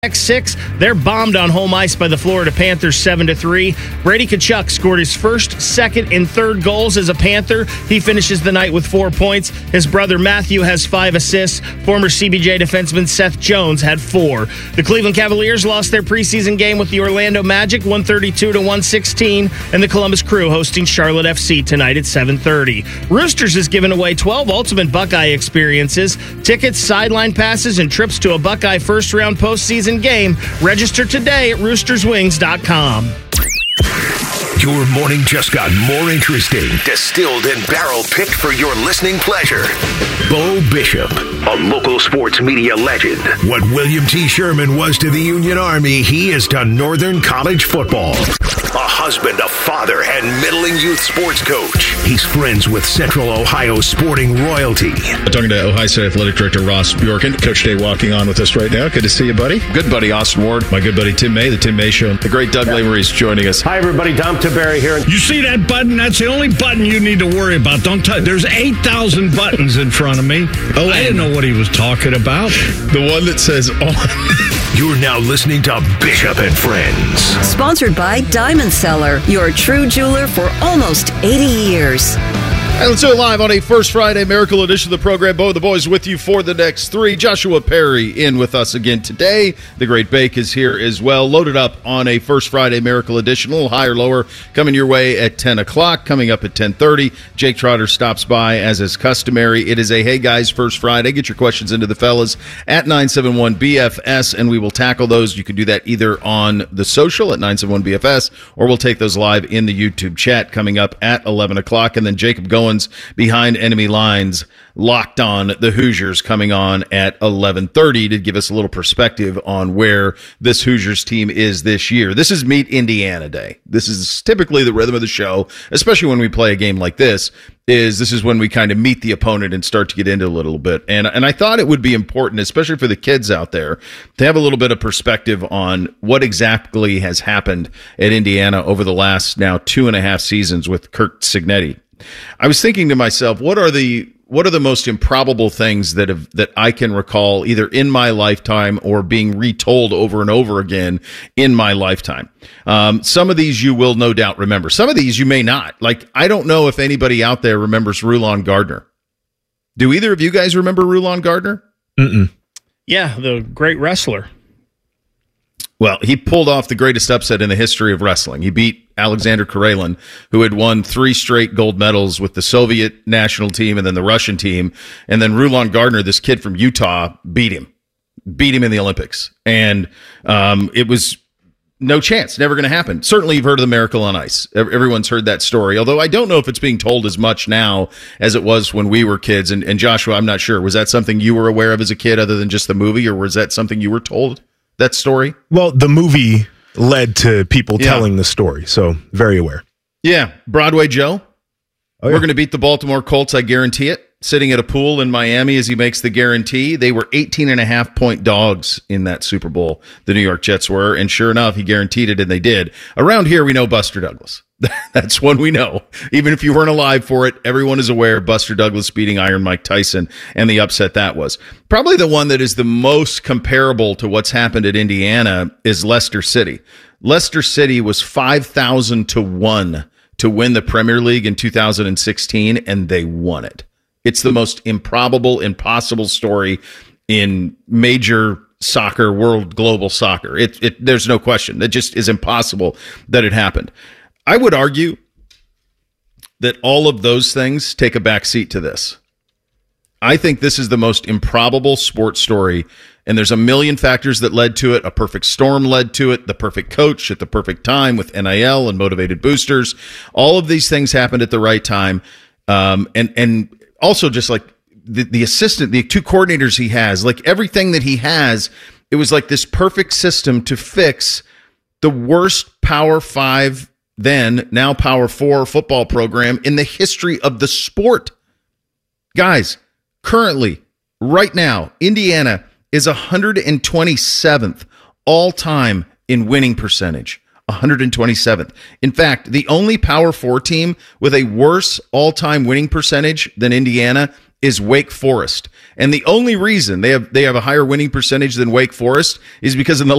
X6, they're bombed on home ice by the Florida Panthers 7-3. Brady Tkachuk scored his first, second, and third goals as a Panther. He finishes the night with 4 points. His brother Matthew has 5 assists. Former CBJ defenseman Seth Jones had 4. The Cleveland Cavaliers lost their preseason game with the Orlando Magic 132-116, and the Columbus Crew hosting Charlotte FC tonight at 7:30. Roosters is giving away 12 Ultimate Buckeye experiences, tickets, sideline passes, and trips to a Buckeye first-round postseason game. Register today at roosterswings.com. Your morning just got more interesting. Distilled and barrel-picked for your listening pleasure. Bo Bishop, a local sports media legend. What William T. Sherman was to the Union Army, he is to Northern College football. A husband, a father, and middling youth sports coach. He's friends with Central Ohio sporting royalty. Talking to Ohio State Athletic Director Ross Bjorken. Coach Day walking on with us right now. Good to see you, buddy. Good buddy, Austin Ward. My good buddy Tim May, the Tim May Show. The great Doug Lavery joining us. Hi, everybody. Dom Tiberi here. You see that button? That's the only button you need to worry about. Don't touch. There's 8,000 buttons in front of me. Oh, I didn't know what he was talking about. The one that says on. You're now listening to Bishop and Friends. Sponsored by Diamond Seller, your true jeweler for almost 80 years. And let's do it live on a First Friday Miracle edition of the program. Bo, the boys with you for the next 3. Joshua Perry in with us again today. The Great Bake is here as well. Loaded up on a First Friday Miracle edition. A little higher, lower, coming your way at 10 o'clock. Coming up at 10:30. Jake Trotter stops by as is customary. It is a Hey Guys First Friday. Get your questions into the fellas at 971-BFS, and we will tackle those. You can do that either on the social at 971-BFS, or we'll take those live in the YouTube chat coming up at 11 o'clock. And then Jacob Goins behind enemy lines, Locked On the Hoosiers, coming on at 11:30 to give us a little perspective on where this Hoosiers team is this year. This is Meet Indiana Day. This is typically the rhythm of the show, especially when we play a game like this. This is when we kind of meet the opponent and start to get into a little bit. And I thought it would be important, especially for the kids out there, to have a little bit of perspective on what exactly has happened at Indiana over the last now 2.5 seasons with Curt Cignetti. I was thinking to myself, what are the most improbable things that I can recall either in my lifetime or being retold over and over again in my lifetime? Some of these you will no doubt remember. Some of these you may not. Like, I don't know if anybody out there remembers Rulon Gardner. Do either of you guys remember Rulon Gardner? Mm-mm. Yeah, the great wrestler. Well, he pulled off the greatest upset in the history of wrestling. He beat Alexander Karelin, who had won 3 straight gold medals with the Soviet national team and then the Russian team. And then Rulon Gardner, this kid from Utah, beat him in the Olympics. And it was no chance, never going to happen. Certainly you've heard of the Miracle on Ice. Everyone's heard that story, although I don't know if it's being told as much now as it was when we were kids. And Joshua, I'm not sure. Was that something you were aware of as a kid other than just the movie, or was that something you were told? That story? Well, the movie led to people telling the story, so very aware. Yeah, Broadway Joe. Oh, yeah. We're going to beat the Baltimore Colts, I guarantee it. Sitting at a pool in Miami as he makes the guarantee. They were 18.5-point dogs in that Super Bowl, the New York Jets were, and sure enough, he guaranteed it, and they did. Around here, we know Buster Douglas. That's one we know. Even if you weren't alive for it, everyone is aware of Buster Douglas beating Iron Mike Tyson and the upset that was. Probably the one that is the most comparable to what's happened at Indiana is Leicester City. Leicester City was 5,000-1 to win the Premier League in 2016, and they won it. It's the most improbable, impossible story in major soccer, world, global soccer. There's no question. It just is impossible that it happened. I would argue that all of those things take a back seat to this. I think this is the most improbable sports story, and there's a million factors that led to it. A perfect storm led to it, the perfect coach at the perfect time with NIL and motivated boosters. All of these things happened at the right time. And also just like the assistant, the 2 coordinators he has, like everything that he has, it was like this perfect system to fix the worst Power 5 then, now Power 4 football program in the history of the sport. Guys, currently, right now, Indiana is 127th all-time in winning percentage. 127th. In fact, the only Power 4 team with a worse all-time winning percentage than Indiana is Wake Forest. And the only reason they have a higher winning percentage than Wake Forest is because in the